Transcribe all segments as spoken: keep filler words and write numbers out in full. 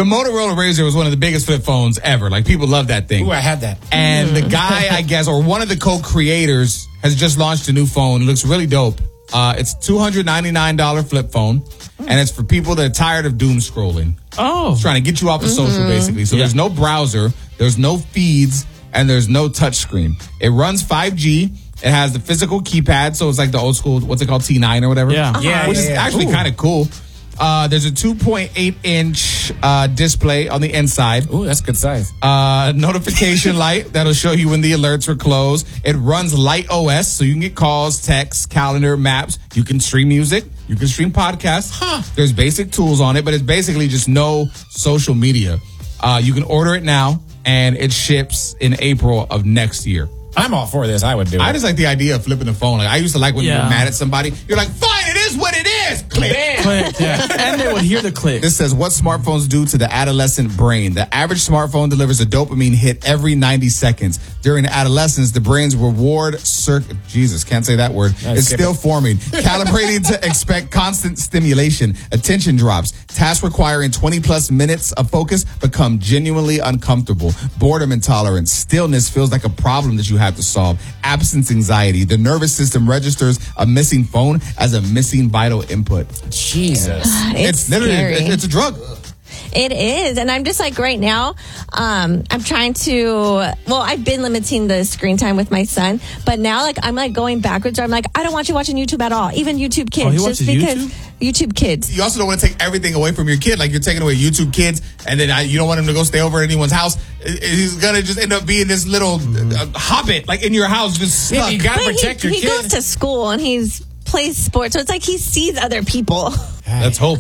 The Motorola Razr was one of the biggest flip phones ever. Like, people love that thing. Ooh, I had that. And the guy, I guess, or one of the co-creators has just launched a new phone. It looks really dope. Uh, it's two hundred ninety-nine dollars flip phone, and it's for people that are tired of doom scrolling. Oh. It's trying to get you off of Mm-hmm. social, basically. So Yeah. there's no browser, there's no feeds, and there's no touch screen. It runs five G. It has the physical keypad, so it's like the old school, what's it called, T nine or whatever? Yeah. Uh-huh. Yeah, Which yeah, is yeah. actually Ooh. kind of cool. Uh, there's a two point eight inch uh, display on the inside. Ooh, that's good size. Uh, notification light that'll show you when the alerts are closed. It runs Light O S, so you can get calls, texts, calendar, maps. You can stream music. You can stream podcasts. Huh. There's basic tools on it, but it's basically just no social media. Uh, you can order it now, and it ships in April of next year. I'm all for this. I would do it. I just like the idea of flipping the phone. Like, I used to like when you Yeah. were mad at somebody. You're like, fine, it is what it is. Click. Click, yeah. And they would hear the click. This says what smartphones do to the adolescent brain. The average smartphone delivers a dopamine hit every ninety seconds. During adolescence, the brain's reward circuit, Jesus, can't say that word, No, is skip still it. forming. Calibrating to expect constant stimulation. Attention drops. Tasks requiring twenty plus minutes of focus become genuinely uncomfortable. Boredom intolerance. Stillness feels like a problem that you have to solve. Absence anxiety. The nervous system registers a missing phone as a missing vital input. Jesus. It's, literally, scary. it- it's a drug. It is. And I'm just like right now, um, I'm trying to, well, I've been limiting the screen time with my son, but now like I'm like going backwards. Or I'm like, I don't want you watching YouTube at all. Even YouTube Kids. Oh, he just watches because YouTube? YouTube Kids. You also don't want to take everything away from your kid. Like, you're taking away YouTube Kids, and then I, you don't want him to go stay over at anyone's house. I- He's going to just end up being this little uh, hobbit, like, in your house, just stuck. Yeah, you got to But protect he, your he kid. goes to school and he's plays sports. So it's like he sees other people. Let's hope.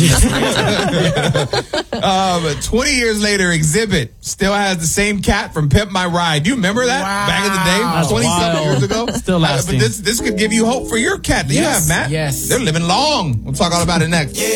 um, twenty years later, Exhibit still has the same cat from Pimp My Ride. Do you remember that Wow. back in the day, That's twenty something wild. years ago? Still Uh, lasting. but this this could give you hope for your cat that you Yes, have, Matt. yes. They're living long. We'll talk all about it next.